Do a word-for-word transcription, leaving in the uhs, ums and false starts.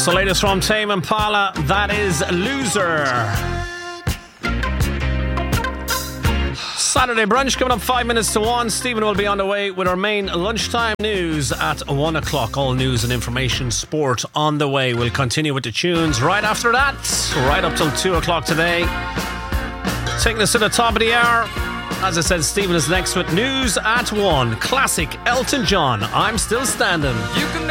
It's the latest from Tame Impala. That is Loser. Saturday brunch coming up five minutes to one. Stephen will be on the way with our main lunchtime news at one o'clock. All news and information, sport on the way. We'll continue with the tunes right after that, right up till two o'clock today. Taking us to the top of the hour. As I said, Stephen is next with news at one. Classic Elton John, I'm Still Standing. You can